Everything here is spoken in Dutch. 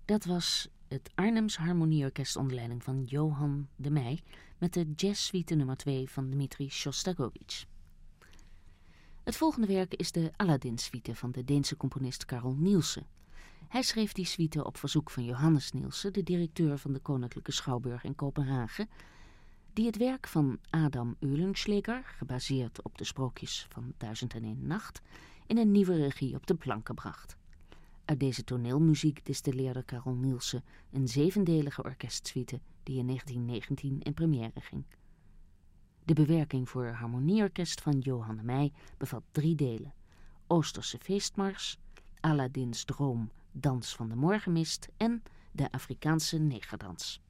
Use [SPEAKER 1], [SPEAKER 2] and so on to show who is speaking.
[SPEAKER 1] Dat was het Arnhems Harmonieorkest onder leiding van Johan de Meij met de jazzsuite nummer 2 van Dmitri Shostakovich. Het volgende werk is de Aladdin-suite van de Deense componist Carl Nielsen. Hij schreef die suite op verzoek van Johannes Nielsen, de directeur van de Koninklijke Schouwburg in Kopenhagen, die het werk van Adam Eulenschläger, gebaseerd op de sprookjes van 1001 Nacht, in een nieuwe regie op de planken bracht. Uit deze toneelmuziek distilleerde Carl Nielsen een 7-delige orkestsuite die in 1919 in première ging. De bewerking voor harmonieorkest van Johan de Meij bevat 3 delen: Oosterse feestmars, Aladdins droom, dans van de morgenmist en de Afrikaanse negerdans.